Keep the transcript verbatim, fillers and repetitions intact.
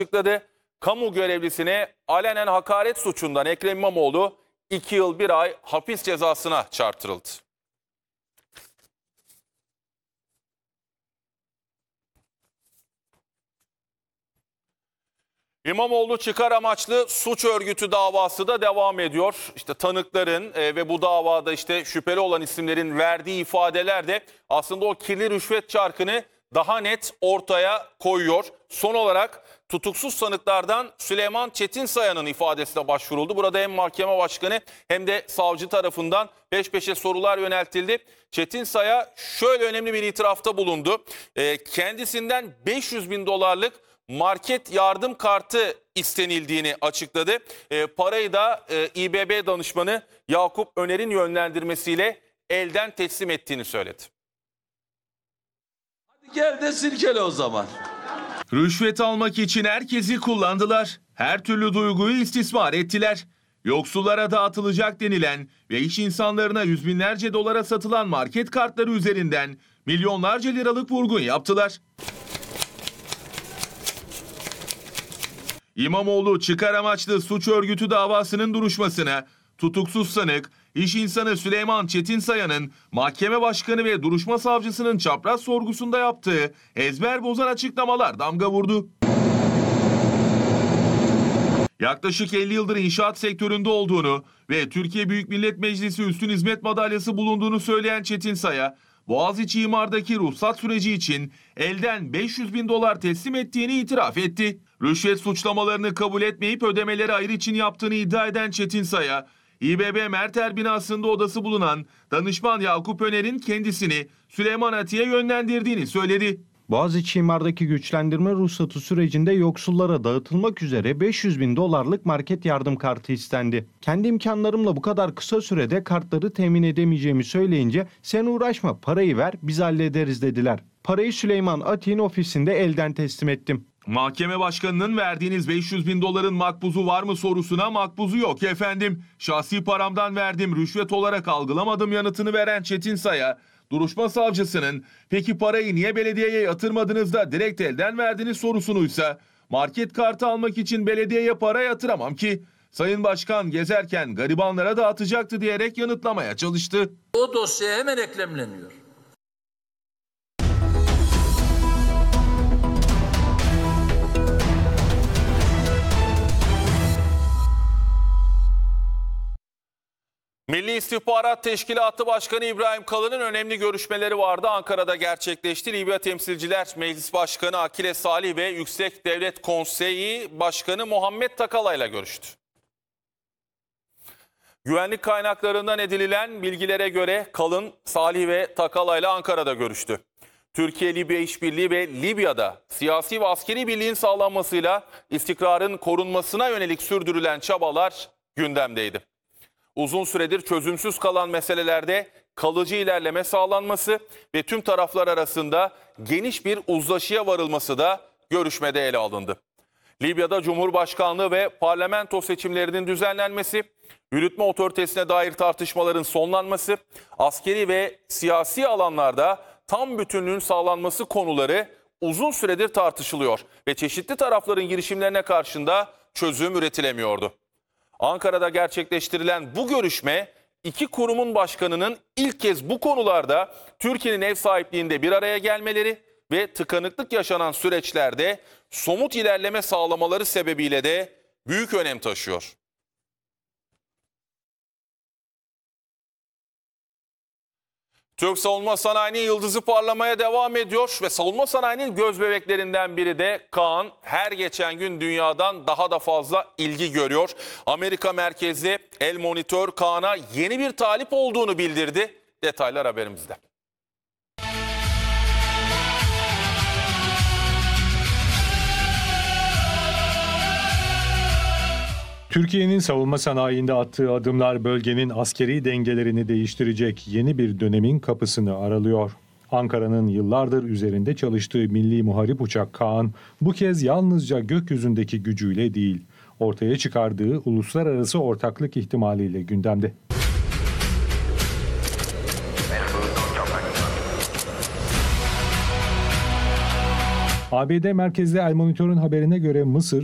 açıkladı. Kamu görevlisine alenen hakaret suçundan Ekrem İmamoğlu iki yıl bir ay hapis cezasına çarptırıldı. İmamoğlu çıkar amaçlı suç örgütü davası da devam ediyor. İşte tanıkların e, ve bu davada işte şüpheli olan isimlerin verdiği ifadeler de aslında o kirli rüşvet çarkını daha net ortaya koyuyor. Son olarak tutuksuz sanıklardan Süleyman Çetinsaya'nın ifadesine başvuruldu. Burada hem mahkeme başkanı hem de savcı tarafından peş peşe sorular yöneltildi. Çetinsaya şöyle önemli bir itirafta bulundu. E, kendisinden beş yüz bin dolarlık market yardım kartı istenildiğini açıkladı. E, parayı da e, İBB danışmanı Yakup Öner'in yönlendirmesiyle elden teslim ettiğini söyledi. Hadi gel de silkele o zaman. Rüşvet almak için herkesi kullandılar. Her türlü duyguyu istismar ettiler. Yoksullara dağıtılacak denilen ve iş insanlarına yüz binlerce dolara satılan market kartları üzerinden milyonlarca liralık vurgun yaptılar. İmamoğlu çıkar amaçlı suç örgütü davasının duruşmasına tutuksuz sanık, iş insanı Süleyman Çetinsaya'nın mahkeme başkanı ve duruşma savcısının çapraz sorgusunda yaptığı ezber bozan açıklamalar damga vurdu. Yaklaşık elli yıldır inşaat sektöründe olduğunu ve Türkiye Büyük Millet Meclisi Üstün Hizmet Madalyası bulunduğunu söyleyen Çetinsaya, Boğaziçi imardaki ruhsat süreci için elden beş yüz bin dolar teslim ettiğini itiraf etti. Rüşvet suçlamalarını kabul etmeyip ödemeleri ayrı için yaptığını iddia eden Çetinsaya, İBB Merter binasında odası bulunan danışman Yakup Öner'in kendisini Süleyman Ati'ye yönlendirdiğini söyledi. Boğaziçi imardaki güçlendirme ruhsatı sürecinde yoksullara dağıtılmak üzere beş yüz bin dolarlık market yardım kartı istendi. Kendi imkanlarımla bu kadar kısa sürede kartları temin edemeyeceğimi söyleyince sen uğraşma parayı ver biz hallederiz dediler. Parayı Süleyman Ati'nin ofisinde elden teslim ettim. Mahkeme başkanının verdiğiniz beş yüz bin doların makbuzu var mı sorusuna makbuzu yok efendim. Şahsi paramdan verdim, rüşvet olarak algılamadım yanıtını veren Çetinsaya, duruşma savcısının peki parayı niye belediyeye yatırmadınız da direkt elden verdiniz sorusunuysa market kartı almak için belediyeye para yatıramam ki Sayın Başkan gezerken garibanlara dağıtacaktı diyerek yanıtlamaya çalıştı. O dosya hemen eklemleniyor. Milli İstihbarat Teşkilatı Başkanı İbrahim Kalın'ın önemli görüşmeleri vardı. Ankara'da gerçekleşti. Libya Temsilciler Meclis Başkanı Akile Salih ve Yüksek Devlet Konseyi Başkanı Muhammed Takala ile görüştü. Güvenlik kaynaklarından edinilen bilgilere göre Kalın, Salih ve Takala ile Ankara'da görüştü. Türkiye-Libya işbirliği ve Libya'da siyasi ve askeri birliğin sağlanmasıyla istikrarın korunmasına yönelik sürdürülen çabalar gündemdeydi. Uzun süredir çözümsüz kalan meselelerde kalıcı ilerleme sağlanması ve tüm taraflar arasında geniş bir uzlaşıya varılması da görüşmede ele alındı. Libya'da Cumhurbaşkanlığı ve parlamento seçimlerinin düzenlenmesi, yürütme otoritesine dair tartışmaların sonlanması, askeri ve siyasi alanlarda tam bütünlüğün sağlanması konuları uzun süredir tartışılıyor ve çeşitli tarafların girişimlerine karşında çözüm üretilemiyordu. Ankara'da gerçekleştirilen bu görüşme iki kurumun başkanının ilk kez bu konularda Türkiye'nin ev sahipliğinde bir araya gelmeleri ve tıkanıklık yaşanan süreçlerde somut ilerleme sağlamaları sebebiyle de büyük önem taşıyor. Türk savunma sanayinin yıldızı parlamaya devam ediyor ve savunma sanayinin göz bebeklerinden biri de Kaan her geçen gün dünyadan daha da fazla ilgi görüyor. Amerika merkezli El Monitor Kaan'a yeni bir talip olduğunu bildirdi. Detaylar haberimizde. Türkiye'nin savunma sanayinde attığı adımlar bölgenin askeri dengelerini değiştirecek yeni bir dönemin kapısını aralıyor. Ankara'nın yıllardır üzerinde çalıştığı milli muharip uçak Kaan bu kez yalnızca gökyüzündeki gücüyle değil, ortaya çıkardığı uluslararası ortaklık ihtimaliyle gündemde. A B D merkezli El Monitor'un haberine göre Mısır,